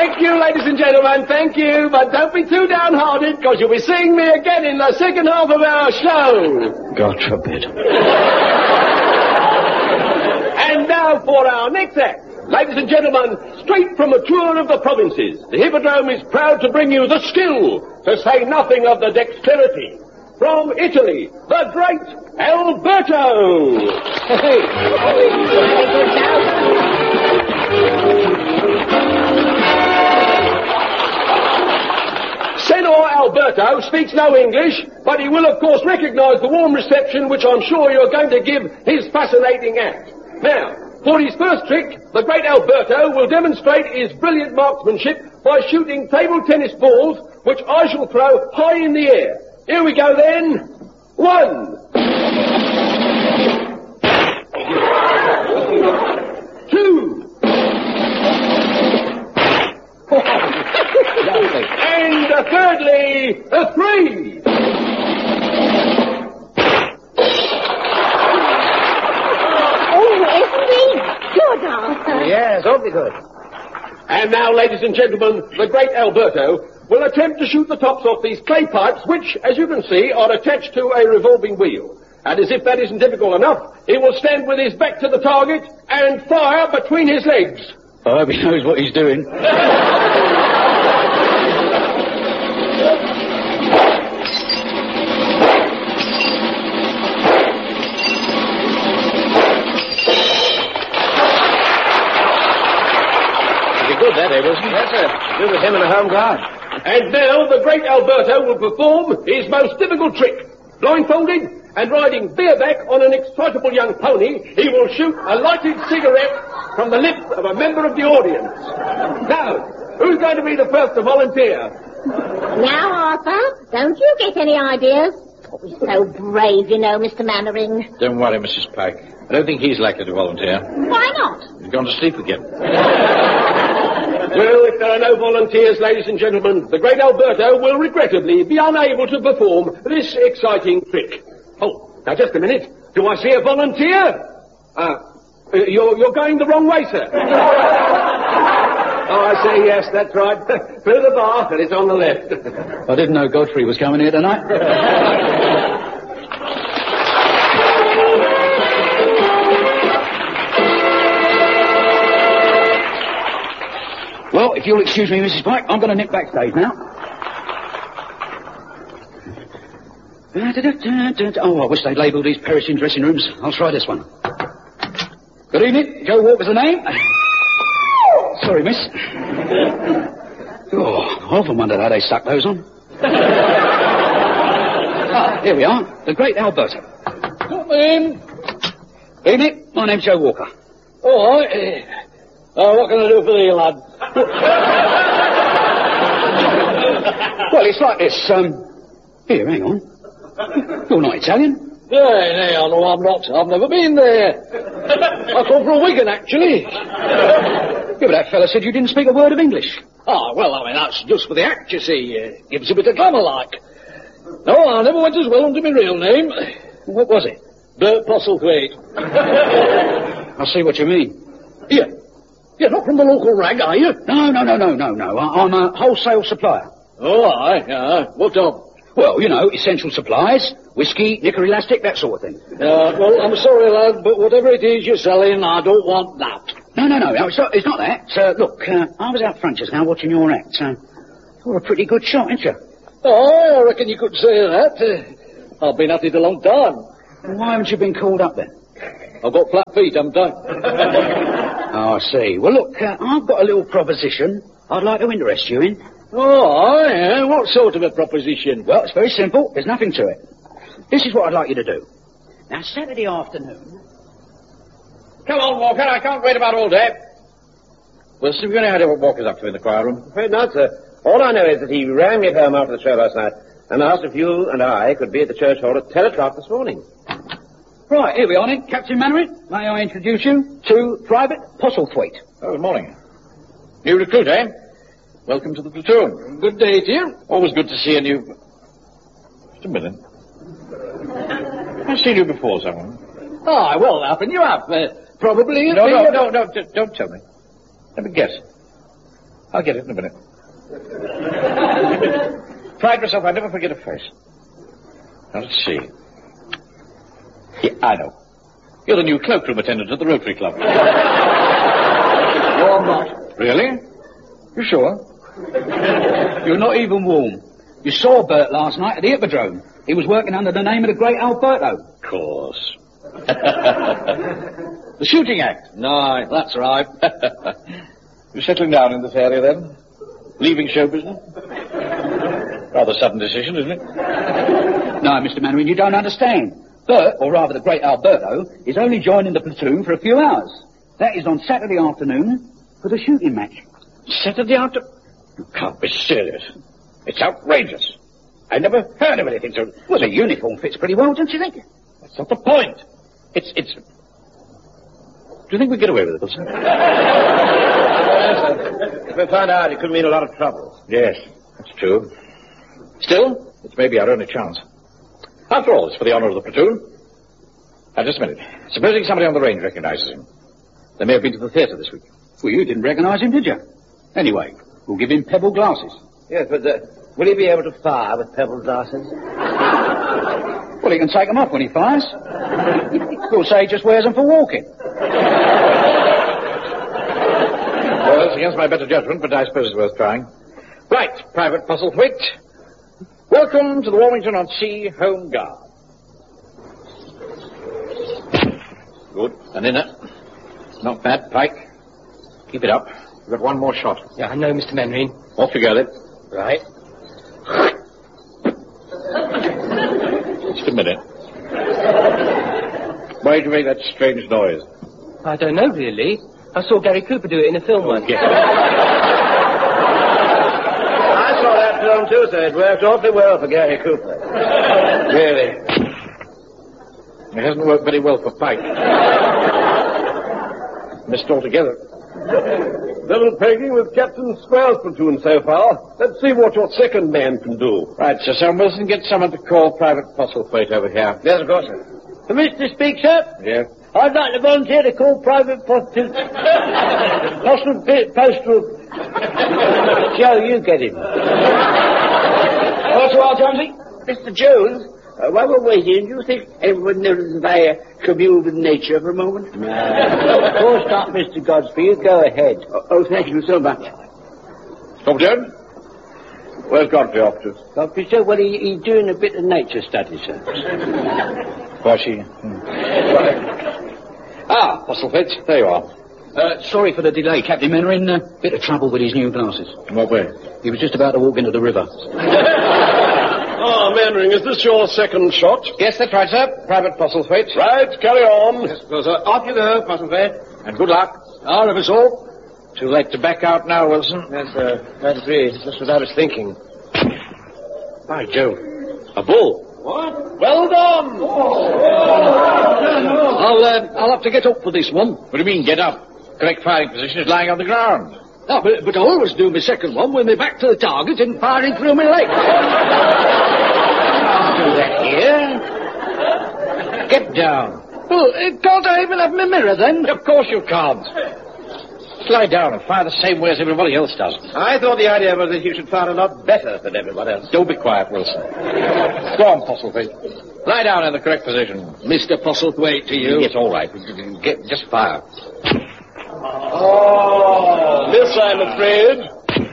Thank you, ladies and gentlemen, thank you. But don't be too downhearted, because you'll be seeing me again in the second half of our show. God forbid. And now for our next act. Ladies and gentlemen, straight from a tour of the provinces, the Hippodrome is proud to bring you the skill, to say nothing of the dexterity. From Italy, the great Alberto! Senor Alberto speaks no English, but he will of course recognise the warm reception which I'm sure you're going to give his fascinating act. Now, for his first trick, the great Alberto will demonstrate his brilliant marksmanship by shooting table tennis balls, which I shall throw high in the air. Here we go then. 1. 2. And thirdly, 3. Yes, awfully good. And now, ladies and gentlemen, the great Alberto will attempt to shoot the tops off these clay pipes, which, as you can see, are attached to a revolving wheel. And as if that isn't difficult enough, he will stand with his back to the target and fire between his legs. I hope he knows what he's doing. Good that, wasn't it? Yes, sir. Good with him and a home guard. And now the great Alberto will perform his most difficult trick. Blindfolded and riding bareback on an excitable young pony, he will shoot a lighted cigarette from the lips of a member of the audience. Now, who's going to be the first to volunteer? Now, Arthur, don't you get any ideas? Oh, he's so brave, you know, Mr. Mannering. Don't worry, Mrs. Pike. I don't think he's likely to volunteer. Why not? He's gone to sleep again. Well, if there are no volunteers, ladies and gentlemen, the great Alberto will regrettably be unable to perform this exciting trick. Oh, now just a minute. Do I see a volunteer? You're going the wrong way, sir. Oh, I see, yes, that's right. Through the bar, and it's on the left. I didn't know Godfrey was coming here tonight. Well, if you'll excuse me, Mrs. Pike, I'm going to nip backstage now. Oh, I wish they'd labelled these perishing dressing rooms. I'll try this one. Good evening. Joe Walker's the name. Sorry, miss. Oh, I often wondered how they stuck those on. Here we are. The great Alberto. Come in. Evening. My name's Joe Walker. All right. What can I do for you, lad? Well, it's like this, Here, hang on. You're not Italian? No, no, I'm not. I've never been there. I come from Wigan, actually. Yeah, but that fella said you didn't speak a word of English. Ah, well, I mean, that's just for the act, you see. Gives a bit of glamour, like. No, I never went as well under my real name. What was it? Bert Postlethwaite. I see what you mean. Here. You're not from the local rag, are you? No. I'm a wholesale supplier. Oh, aye. What of? Well, you know, essential supplies, whiskey, knicker elastic, that sort of thing. Well, I'm sorry, lad, but whatever it is you're selling, I don't want that. No, it's not that. Look, I was out front just now watching your act. You're a pretty good shot, ain't you? Oh, I reckon you could say that. I've been at it a long time. Well, why haven't you been called up then? I've got flat feet, haven't I? Oh, I see. Well, look, I've got a little proposition I'd like to interest you in. Oh, yeah? What sort of a proposition? Well, it's very simple. There's nothing to it. This is what I'd like you to do. Now, Saturday afternoon... Come on, Walker. I can't wait about all day. Well, Steve, you know what Walker's up to in the choir room? Afraid not, sir. All I know is that he rang me at home after the show last night and asked if you and I could be at the church hall at 10 o'clock this morning. Right, here we are then. Captain Mannering, may I introduce you to Private Postlethwaite. Oh, good morning. New recruit, eh? Welcome to the platoon. Good day to you. Always good to see a new... Just a minute. I've seen you before, someone. Ah, well, happen you have. Probably... No, don't tell me. Let me guess. I'll get it in a minute. Pride myself, I never forget a face. Now, let's see. Yeah, I know. You're the new cloakroom attendant at the Rotary Club. No, I'm not. Really? You sure? You're not even warm. You saw Bert last night at the Hippodrome. He was working under the name of the great Alberto. Of course. The shooting act? No, that's right. You're settling down in this area, then? Leaving show business? Rather sudden decision, isn't it? No, Mr. Mannering, you don't understand. Bert, or rather the great Alberto, is only joining the platoon for a few hours. That is on Saturday afternoon for the shooting match. Saturday after... You can't be serious. It's outrageous. I never heard of anything so... Well, the uniform fits pretty well, don't you think? That's not the point. It's... Do you think we get away with it, Wilson? If we find out, it could mean a lot of trouble. Yes, that's true. Still, it's maybe our only chance. After all, it's for the honor of the platoon. Now, just a minute. Supposing somebody on the range recognizes him. They may have been to the theatre this week. Well, you didn't recognize him, did you? Anyway, we'll give him pebble glasses. Yes, but will he be able to fire with pebble glasses? Well, he can take them off when he fires. We'll say he just wears them for walking. Well, it's against my better judgment, but I suppose it's worth trying. Right, Private Postlethwaite. Welcome to the Warmington-on-Sea Home Guard. Good. And in it. Not bad, Pike. Keep it up. You've got one more shot. Yeah, I know, Mr. Mannering. Off you go, then. Right. Just a minute. Why did you make that strange noise? I don't know, really. I saw Gary Cooper do it in a film once. Yeah. I saw that film too, sir. It worked awfully well for Gary Cooper. Really. It hasn't worked very well for Pike. Missed altogether. Little pegging with Captain Square's platoon so far. Let's see what your second man can do. Right, Sir Sam Wilson, get someone to call Private Postlethwaite over here. Yes, of course, sir. Permission to speak, sir? Yeah. I'd like to volunteer to call Private Postal... Postal... Joe, you get him. What's wrong, Jonesy? Mr. Jones, while we're waiting, do you think everyone knows if I commune with nature for a moment? No. Of course not, Mr. Godspeed. Go ahead. Oh, thank you so much. Stop, Jones. Where's Godfrey off to? Godfrey, sir, well, he's doing a bit of nature study, sir. Was she? Ah, Postlethwaite, there you are. Sorry for the delay, Captain Mannering. Bit of trouble with his new glasses. In what way? He was just about to walk into the river. Ah, Mannering, is this your second shot? Yes, that's right, sir. Private Postlethwaite. Right, carry on. Yes, sir. Off you go, Postlethwaite. And good luck. All of us all. Too late to back out now, Wilson. Yes, sir. I agree. Just what I was thinking. By Jove. A bull. What? Well done! I'll have to get up for this one. What do you mean, get up? Correct firing position is lying on the ground. No, but I always do my second one with my back to the target and firing through my leg. Can't do that here. Get down. Well, can't I even have my mirror then? Of course you can't. Lie down and fire the same way as everybody else does. I thought the idea was that you should fire a lot better than everyone else. Don't be quiet, Wilson. Go on, Postlethwaite. Lie down in the correct position. Mr. Postlethwaite to you. It's all right. Just fire. Oh, miss, I'm afraid.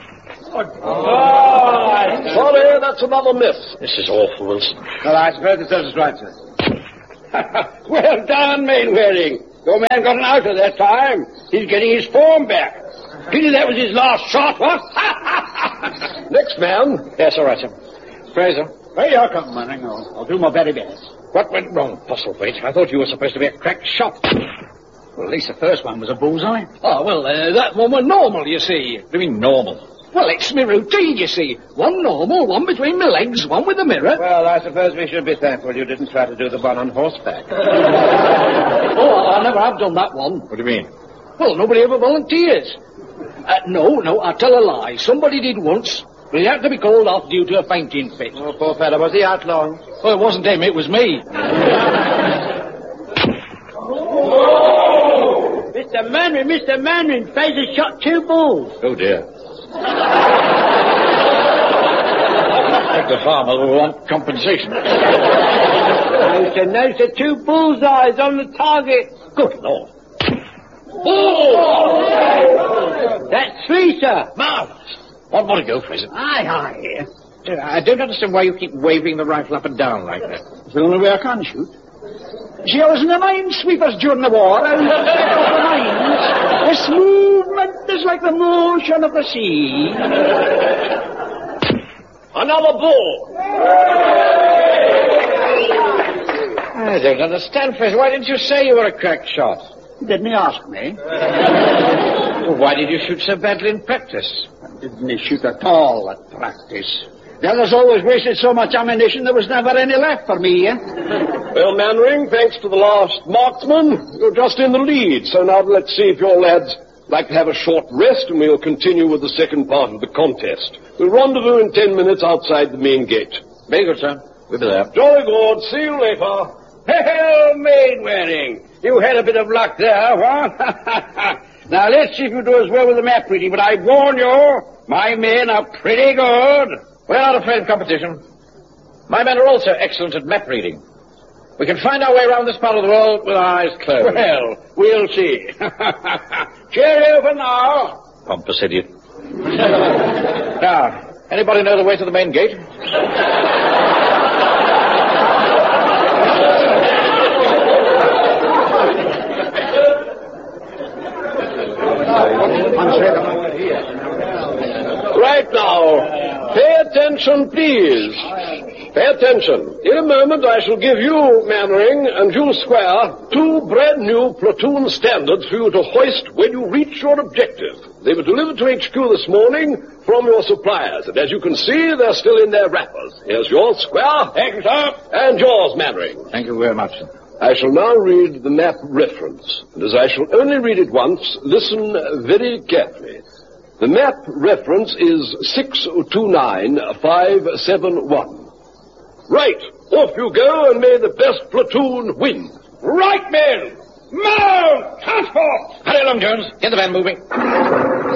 Sorry, that's another miss. This is awful, Wilson. Well, I suppose it serves us right, sir. Well done, Mainwaring. Your man got an outer that time. He's getting his form back. Pity that was his last shot, what? Next man. Yes, all right, sir. Fraser. Well, you're coming, Manning. I'll do my very best. What went wrong, Postlethwaite? I thought you were supposed to be a crack shot. Well, at least the first one was a bullseye. Oh, well, that one was normal, you see. What do you mean, normal? Well, it's my routine, you see. One normal, one between my legs, one with the mirror. Well, I suppose we should be thankful you didn't try to do the one on horseback. Oh, I never have done that one. What do you mean? Well, nobody ever volunteers. No, I tell a lie. Somebody did once, but he had to be called off due to a fainting fit. Oh, poor fellow. Was he out long? Well, it wasn't him, it was me. Mr. Mannering, Fraser shot 2 bulls. Oh, dear. The farmer will want compensation. No, sir, 2 bullseyes on the target. Good Lord. Oh! That's 3, sir. Marvellous. What more to go, Fraser? Aye. I don't understand why you keep waving the rifle up and down like that. It's the only way I can shoot. See, I was in the minesweepers during the war. I was out the mines. This movement is like the motion of the sea. Another bull. I don't understand, Fraser. Why didn't you say you were a crack shot? Didn't he ask me? Well, why did you shoot so badly in practice? Didn't he shoot at all at practice? The others always wasted so much ammunition there was never any left for me, Well, Mannering, thanks to the last marksman, you're just in the lead. So now let's see if your lads like to have a short rest, and we'll continue with the second part of the contest. We'll rendezvous in 10 minutes outside the main gate. Very good, sir. We'll be there. Jolly good. See you later. Hell, Mainwaring. You had a bit of luck there, what? Now, let's see if you do as well with the map reading, but I warn you, my men are pretty good. We're not afraid of competition. My men are also excellent at map reading. We can find our way around this part of the world with our eyes closed. Well, we'll see. Cheerio for now. Pompous idiot. Now, anybody know the way to the main gate? Right now, pay attention, please. Pay attention. In a moment, I shall give you, Mannering, and you, Square, 2 brand new platoon standards for you to hoist when you reach your objective. They were delivered to HQ this morning from your suppliers, and as you can see, they're still in their wrappers. Here's yours, Square. Thank you, sir. And yours, Mannering. Thank you very much, sir. I shall now read the map reference, and as I shall only read it once, listen very carefully. The map reference is 629571. Right, off you go, and may the best platoon win. Right, men. Mount! Transport! Hurry along, Jones. Get the van moving.